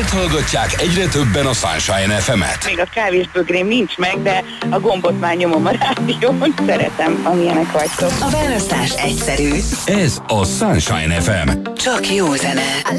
Miért hallgatják egyre többen a Sunshine FM-et? Még a kávésbögrém nincs meg, de a gombot már nyomom a rádión. Szeretem, amilyenek vagytok. A választás egyszerű. Ez a Sunshine FM. Csak jó zene.